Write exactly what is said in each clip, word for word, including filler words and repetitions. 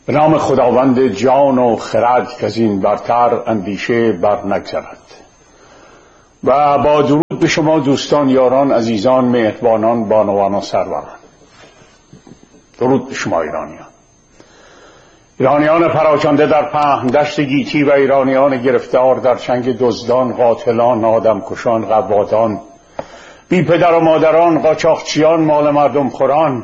به نام خداوند جان و خرد که از این برتر اندیشه بر نگذرد. و با درود به شما دوستان، یاران، عزیزان، مهربانان، بانوان و سروران. درود به شما ایرانیان، ایرانیان پراکنده در پهن دشت گیتی و ایرانیان گرفتار در چنگ دزدان، قاتلان، آدمکشان، قوادان، بی پدر و مادران، قاچاقچیان، مال مردم خوران،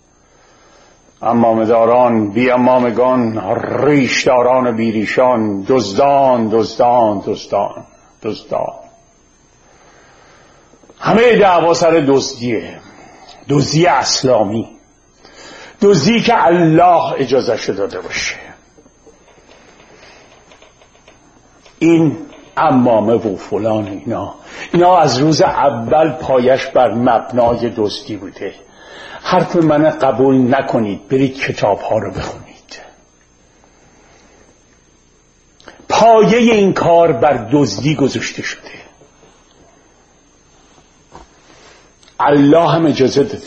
امامداران، بی امامگان، ریشداران بی ریشان، دزدان دزدان دزدان دزدان. همه دعوا سر دزدیه، دزدی اسلامی، دزدی که الله اجازهش داده باشه. این امامه و فلان اینا اینا از روز اول پایش بر مبنای دزدی بوده. حرف من قبول نکنید، برید کتاب ها رو بخونید. پایه این کار بر دزدی گذاشته شده. الله هم اجازه داده.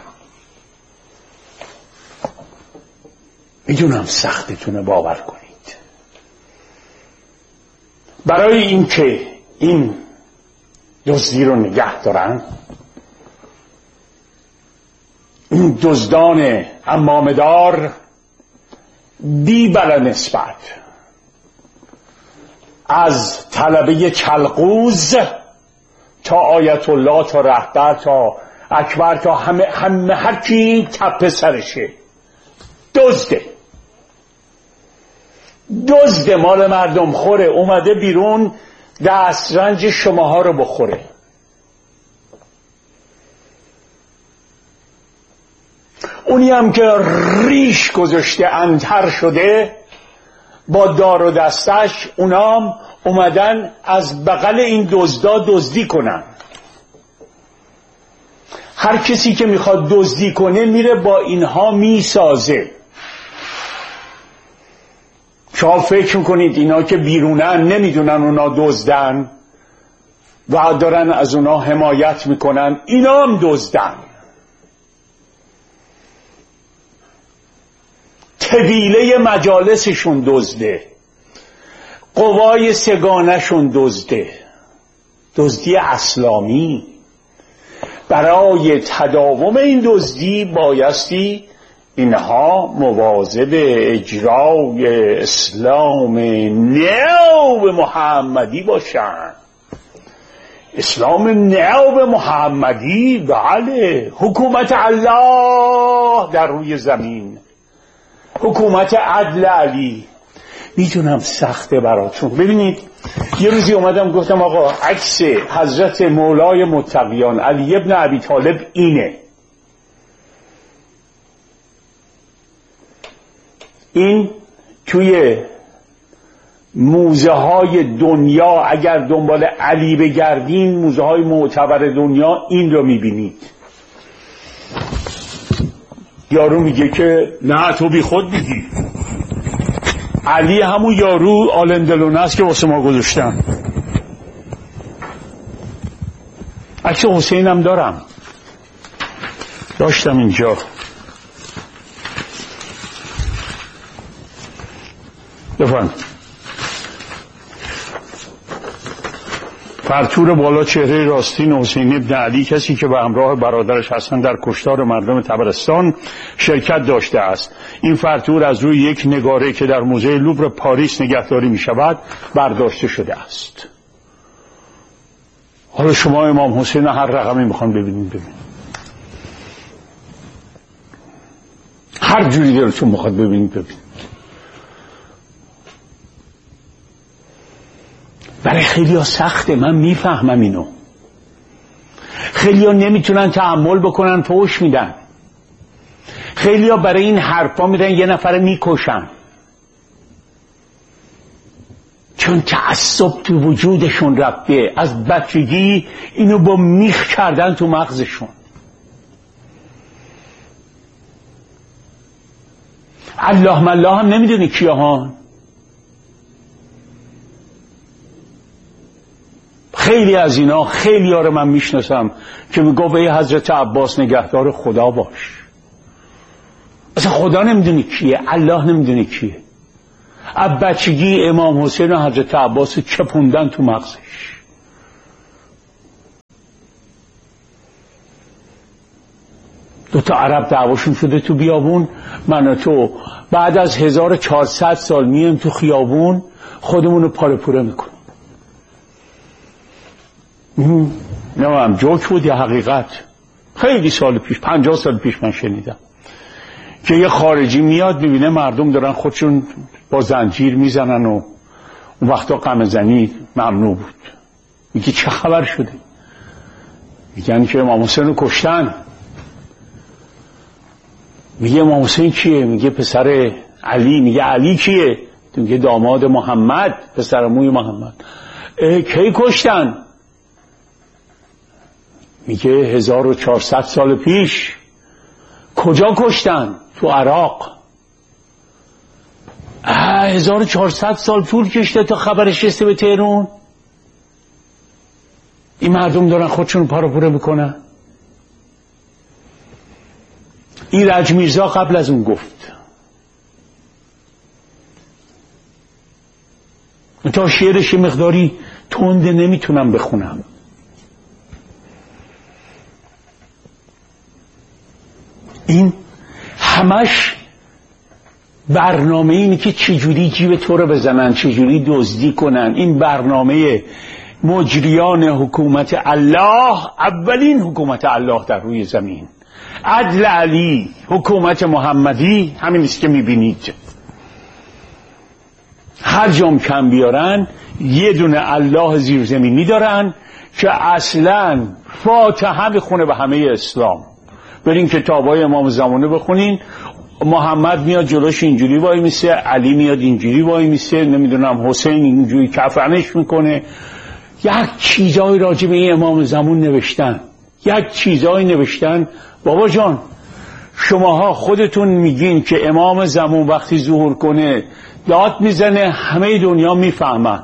میدونم سختتونه باور کنید. برای اینکه این دزدی رو نگه دارن، این دزدان امامدار بی بلا نسبت از طلبه چلقوز تا آیت الله تا رهبر تا اکبر تا همه همه هر کی تپه سرشه دزده دزده مال مردم خوره، اومده بیرون دسترنج شماها رو بخوره. اونی هم که ریش گذاشته انتر شده با دار و دستش، اونام اومدن از بغل این دزدا دزدی کنن. هر کسی که میخواد دزدی کنه میره با اینها میسازه. شما فکر میکنید اینا که بیرونن نمیدونن اونا دزدن و دارن از اونا حمایت میکنن؟ اینا هم دزدن. طویله مجالسشون دزده، قوای سگانشون دزده. دزدی اسلامی. برای تداوم این دزدی بایستی اینها مواظب اجرای اسلام نو محمدی باشن. اسلام نو محمدی، بله، حکومت الله در روی زمین، حکومت عدل علی. میدونم سخته براتون. ببینید یه روزی اومدم گفتم آقا عکس حضرت مولای متقیان علی ابن ابی طالب اینه. این توی موزه های دنیا اگر دنبال علی بگردین، موزه های معتبر دنیا این رو میبینید. یارو میگه که نه تو بی خود میگی، علی همون یارو آلندلونه است که واسه ما گذاشتن. عکس حسینم دارم، داشتم اینجا. بفرم فرتور بالا چهره راستین حسین ابن علی، کسی که به همراه برادرش حسن در کشتار مردم طبرستان شرکت داشته است. این فرتور از روی یک نگاره که در موزه لوور پاریس نگهداری می شود برداشته شده است. حالا شما امام حسین هر رقمی میخوان ببینید ببینید، هر جوری دلتون میخواد ببینید ببینید. برای خیلی ها سخته، من میفهمم اینو. خیلی ها نمیتونن تحمل بکنن، فحش میدن. خیلی ها برای این حرفا میرن یه نفر میکشن، چون تعصب تو وجودشون رفته. از بچگی اینو با میخ کردن تو مغزشون. الله مالله هم نمیدونی کیا هان. خیلی از اینا، خیلی ها رو من میشناسم که میگو به حضرت عباس نگهدار خدا باش. اصلا اصلا خدا نمیدونه کیه، الله نمیدونه کیه. از بچگی امام حسین و حضرت عباس چپوندن تو مغزش. دو تا عرب دعواشون شده تو بیابون، من و تو بعد از هزار و چهارصد سال میایم تو خیابون خودمونو پاره پوره میکنیم. نمیم جوک بود یا حقیقت. خیلی سال پیش، پنجاه سال پیش من شنیدم که یه خارجی میاد میبینه مردم دارن خودشون با زنجیر میزنن و اون وقتا غم زنی ممنوع بود. میگه چه خبر شده؟ میگن که امام حسین رو کشتن. میگه امام حسین کیه؟ میگه پسر علی. میگه علی کیه؟ میگه داماد محمد، پسر موی محمد. کی کشتن؟ میگه هزار و چهارصد سال پیش. کجا کشتن؟ تو عراق. هزار و چهارصد سال طول کشته تا خبرش رسیده به تهران. این مردم دارن خودشون پاره پوره میکنن. ایرج میرزا قبل از اون گفت، تا شعرش مقداری تنده نمیتونم بخونم. این همش برنامه اینه که چجوری جیب تو رو بزنن، چجوری دزدی کنن. این برنامه مجریان حکومت الله، اولین حکومت الله در روی زمین، عدل علی، حکومت محمدی، همین است که میبینید. هر جام کم بیارن یه دونه الله زیرزمینی دارن که اصلا فاتحه میخونه به همه اسلام. برین کتابای امام زمانه بخونین، محمد میاد جلوش اینجوری وای میسه، علی میاد اینجوری وای میسه، نمیدونم حسین اینجوری کفنش میکنه. یک چیزایی راجع به این امام زمان نوشتن، یک چیزایی نوشتن. بابا جان شماها خودتون میگین که امام زمان وقتی ظهور کنه داد میزنه، همه دنیا میفهمن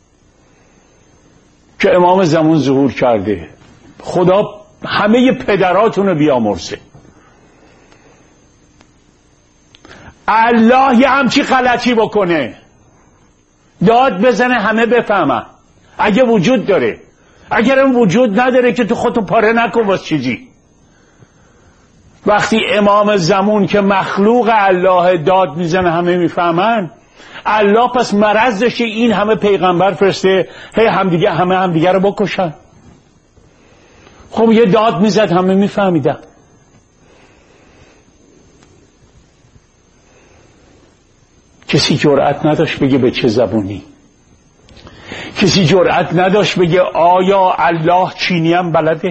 که امام زمان ظهور کرده. خدا همه پدراتون رو بیامرزه. الله یه همچی غلطی بکنه داد بزنه همه بفهمن، اگه وجود داره. اگر هم وجود نداره که تو خودتو پاره نکن واسه چیزی. وقتی امام زمان که مخلوق الله داد میزنه همه میفهمن، الله پس مرض داشته این همه پیغمبر فرسته هی همدیگه همه همدیگه رو بکشن؟ خب یه داد میزد همه میفهمیدن. کسی جرأت نداشت بگه به چه زبونی. کسی جرأت نداشت بگه آیا الله چینی هم بلده.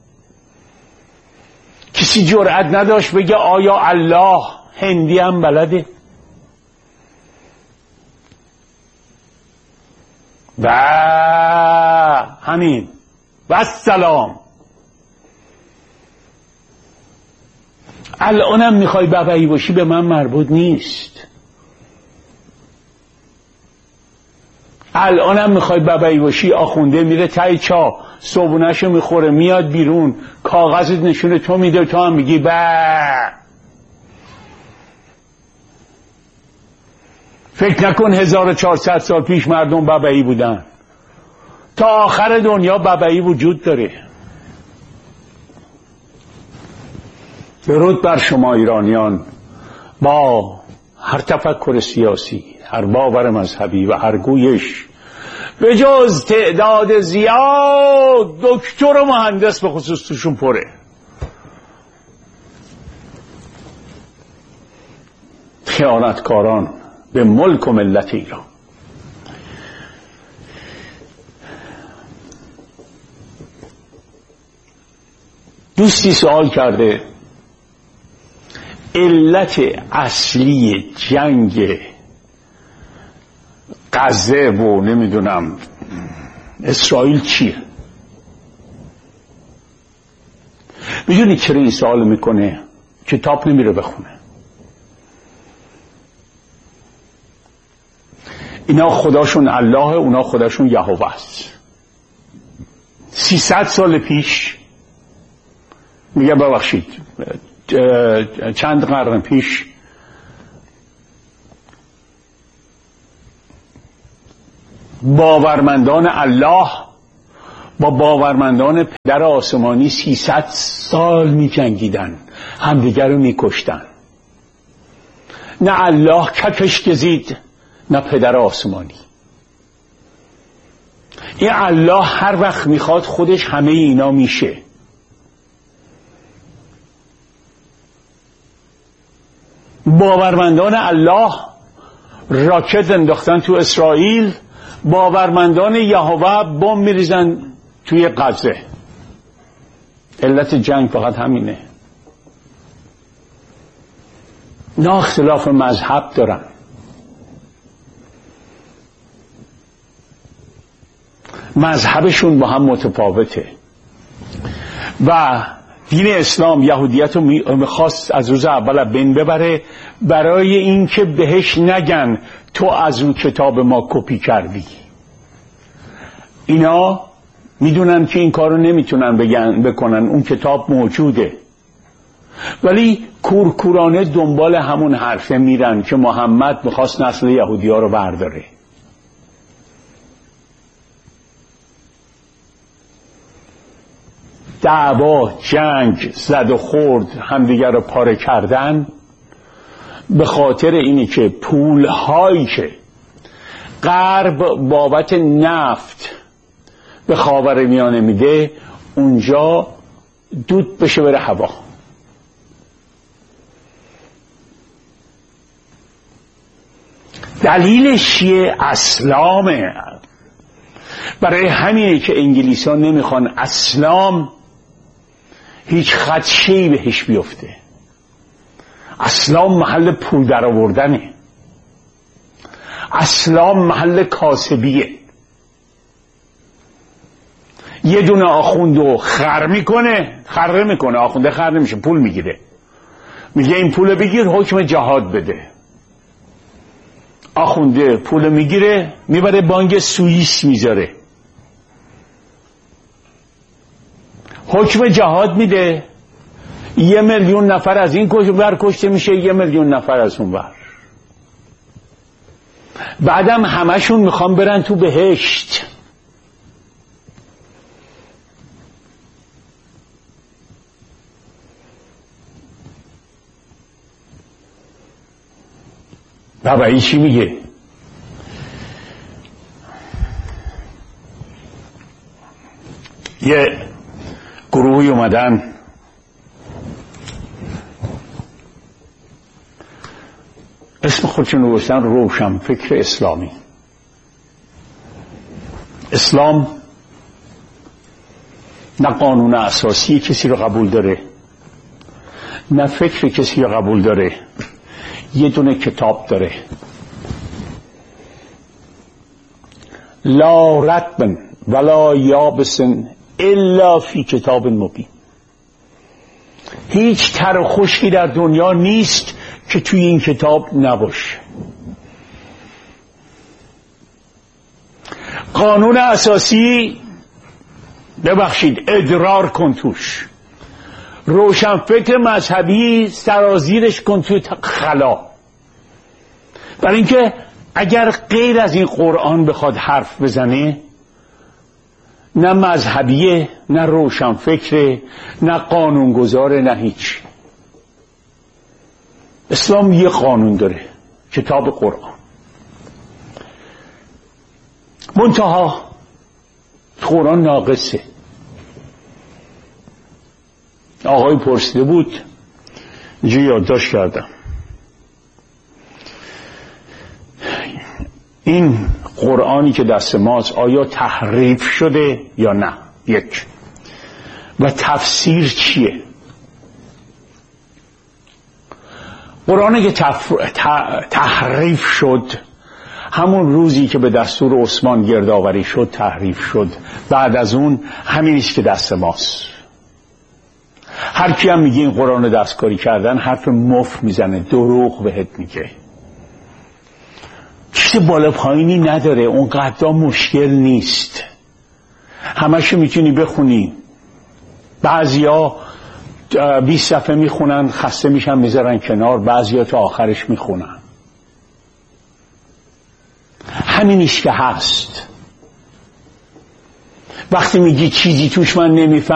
کسی جرأت نداشت بگه آیا الله هندی هم بلده. و همین و سلام. الانم میخوای بابایی باشی به من مربوط نیست. الانم میخوای بابایی باشی آخونده میره تای چا صبونهشو میخوره میاد بیرون کاغذت نشونه تو میده تو هم میگی با. فکر نکن هزار و چهارصد سال پیش مردم بابایی بودن. تا آخر دنیا بابایی وجود داره. درود بر شما ایرانیان با هر تفکر سیاسی، هر باور مذهبی و هر گویش. به جز تعداد زیاد دکتر و مهندس به خصوص توشون پره. خیانتکاران به ملک و ملت ایران. دوستی سوال کرده علت اصلی جنگ غزه و نمیدونم اسرائیل چیه؟ میدونی چرا این سوال میکنه؟ کتاب نمیره بخونه. اینا خداشون الله، اونا خداشون یهوه است. سیصد سال پیش میگه ببخشید چند قرن پیش باورمندان الله با باورمندان پدر آسمانی سیصد سال می جنگیدن، همدیگر رو می کشتن. نه الله ککش گزید نه پدر آسمانی. این الله هر وقت میخواد خودش همه اینا میشه. باورمندان الله راکت انداختن تو اسرائیل، باورمندان یهوه بمب میریزن توی غزه. علت جنگ فقط همینه. نه اختلاف مذهب دارن، مذهبشون با هم متفاوته. و دین اسلام یهودیت رو میخواست از روز اول بین ببره برای اینکه بهش نگن تو از اون کتاب ما کپی کردی. اینا میدونن که این کارو نمیتونن بگن بکنن، اون کتاب موجوده، ولی کورکورانه دنبال همون حرفه میرن که محمد میخواست نسل یهودی ها رو برداره. دعوا، جنگ، زد و خورد، همدیگر رو پاره کردن به خاطر اینی که پولهایی که غرب بابت نفت به خاورمیانه میده اونجا دود بشه بره هوا. دلیلش چیه؟ اسلامه. برای همینه که انگلیسی ها نمیخوان اسلام هیچ خدشه‌ای بهش بیفته. اسلام محل پول در آوردنه، اسلام محل کاسبیه. یه دونه آخوندو خر میکنه، خر میکنه، آخونده خر نمیشه، پول میگیره، میگه این پول بگیر حکم جهاد بده. آخونده پول میگیره میبره بانک سوئیس میذاره، حکم جهاد میده، یه میلیون نفر از این ور کشته میشه، یه میلیون نفر از اون ور. بعدم همشون میخوان برن تو بهشت. بابایی چی میگه؟ یه گروهی اومدن اسم خودشون رو گذاشتن روشن فکر اسلامی. اسلام نه قانون اساسی کسی رو قبول داره، نه فکر کسی رو قبول داره، یه دونه کتاب داره. لا رطب ولا یابس الا فی کتاب مبین. هیچ تر و خشکی در دنیا نیست که توی این کتاب نباشه. قانون اساسی ببخشید ادرار کن توش، روشنفکر مذهبی سرازیرش کن توی خلا. برای اینکه اگر غیر از این قرآن بخواد حرف بزنه نه مذهبیه، نه روشنفکره، نه قانونگذاره، نه هیچ. اسلام یه قانون داره، کتاب قرآن. منتها قرآن ناقصه. آقای پرسیده بود، اینجا یادداشت کردم، این قرآنی که دست ماست آیا تحریف شده یا نه؟ یک. و تفسیر چیه؟ قرآنی که تف... تحریف شد همون روزی که به دستور عثمان گردآوری شد تحریف شد. بعد از اون همینیست که دست ماست. هر کی هم میگه این قرآن دستکاری کردن حرف مفت میزنه، دروغ بهت میگه. چیز بالا پایینی نداره، اون قدر مشکل نیست، همشو میتونی بخونی. بعضیا بیست صفحه میخونن، خسته میشن میذارن کنار، بعضیا تا آخرش میخونن. همینیش که هست. وقتی میگی چیزی توش من نمیفهم